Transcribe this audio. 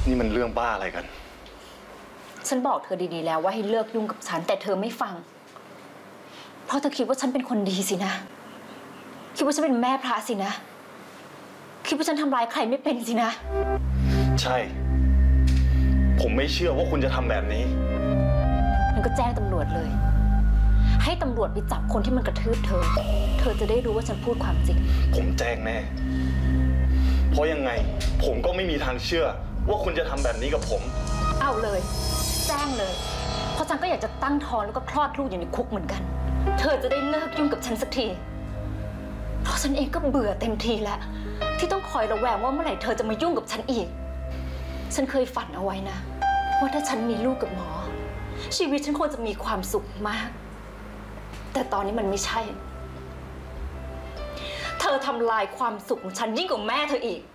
นี่มันเรื่องบ้าอะไรกันฉันบอกเธอดีๆแล้วว่าให้เลิกยุ่งกับฉันแต่เธอไม่ฟังเพราะเธอคิดว่าฉันเป็นคนดีสินะคิดว่าฉันเป็นแม่พระสินะคิดว่าฉันทำร้ายใครไม่เป็นสินะใช่ผมไม่เชื่อว่าคุณจะทำแบบนี้มันก็แจ้งตำรวจเลยให้ตำรวจไปจับคนที่มันกระทืบเธอจะได้รู้ว่าฉันพูดความจริงผมแจ้งแน่เพราะยังไงผมก็ไม่มีทางเชื่อว่าคุณจะทำแบบนี้กับผมเอาเลยแจ้งเลยเพราะฉันก็อยากจะตั้งท้องแล้วก็คลอดลูกอยู่ในคุกเหมือนกันเธอจะได้เลิกยุ่งกับฉันสักทีเพราะฉันเองก็เบื่อเต็มทีแล้วที่ต้องคอยระแวงว่าเมื่อไหร่เธอจะมายุ่งกับฉันอีกฉันเคยฝันเอาไว้นะว่าถ้าฉันมีลูกกับหมอชีวิตฉันควรจะมีความสุขมากแต่ตอนนี้มันไม่ใช่เธอทำลายความสุขของฉันยิ่งกว่าแม่เธออีก